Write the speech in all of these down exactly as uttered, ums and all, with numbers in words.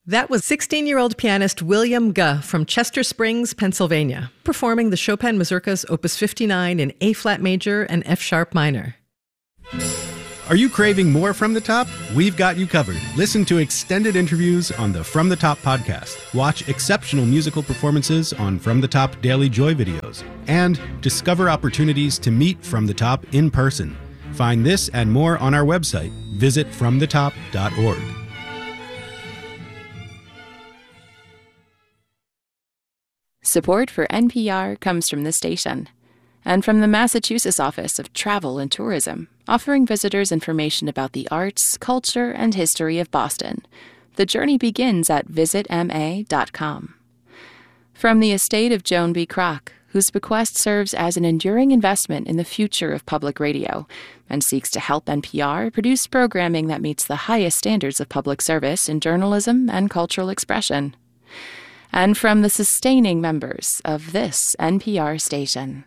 That was sixteen-year-old pianist William Guh from Chester Springs, Pennsylvania, performing the Chopin Mazurkas Opus fifty-nine in A-flat major and F-sharp minor. Are you craving more From the Top? We've got you covered. Listen to extended interviews on the From the Top podcast. Watch exceptional musical performances on From the Top Daily Joy videos. And discover opportunities to meet From the Top in person. Find this and more on our website. Visit from the top dot org. Support for N P R comes from the station and from the Massachusetts Office of Travel and Tourism, offering visitors information about the arts, culture, and history of Boston. The journey begins at visit m a dot com. From the estate of Joan B. Kroc, whose bequest serves as an enduring investment in the future of public radio and seeks to help N P R produce programming that meets the highest standards of public service in journalism and cultural expression. And from the sustaining members of this N P R station.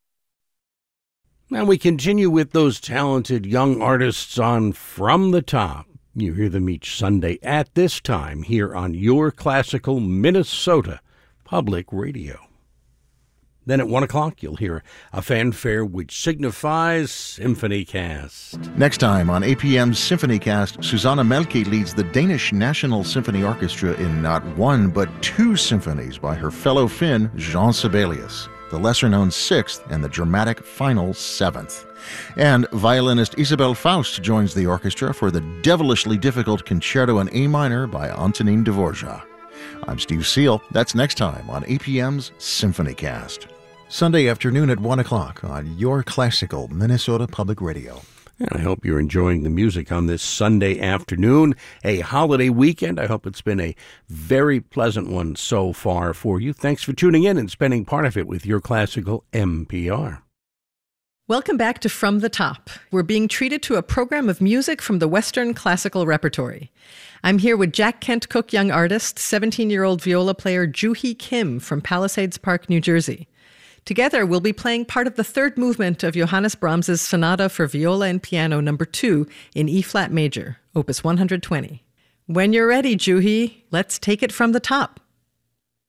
And we continue with those talented young artists on From the Top. You hear them each Sunday at this time here on your classical Minnesota Public Radio. Then at one o'clock, you'll hear a fanfare which signifies Symphony Cast. Next time on A P M's Symphony Cast, Susanna Melke leads the Danish National Symphony Orchestra in not one but two symphonies by her fellow Finn, Jean Sibelius, the lesser-known sixth and the dramatic final seventh. And violinist Isabelle Faust joins the orchestra for the devilishly difficult Concerto in A minor by Antonin Dvorak. I'm Steve Seal. That's next time on A P M's Symphony Cast. Sunday afternoon at one o'clock on your classical Minnesota Public Radio. And I hope you're enjoying the music on this Sunday afternoon, a holiday weekend. I hope it's been a very pleasant one so far for you. Thanks for tuning in and spending part of it with your classical M P R. Welcome back to From the Top. We're being treated to a program of music from the Western classical repertory. I'm here with Jack Kent Cooke young artist, seventeen-year-old viola player Joo-Hee Kim from Palisades Park, New Jersey. Together, we'll be playing part of the third movement of Johannes Brahms' Sonata for Viola and Piano number two in E-flat major, opus one hundred twenty. When you're ready, Joo-Hee, let's take it from the top.